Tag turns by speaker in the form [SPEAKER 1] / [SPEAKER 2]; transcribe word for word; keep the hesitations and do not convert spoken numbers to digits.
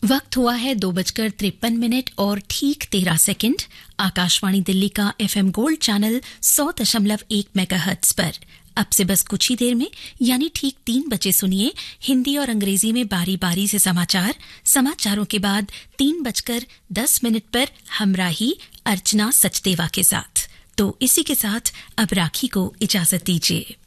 [SPEAKER 1] वक्त हुआ है दो बजकर तिरपन मिनट और ठीक तेरह सेकंड। आकाशवाणी दिल्ली का एफएम गोल्ड चैनल सौ दशमलव एक मेगाहर्ट्ज पर अब से बस कुछ ही देर में यानी ठीक तीन बजे सुनिए हिंदी और अंग्रेजी में बारी बारी से समाचार। समाचारों के बाद तीन बजकर दस मिनट पर हमराही अर्चना सचदेवा के साथ। तो इसी के साथ अब राखी को इजाजत दीजिए।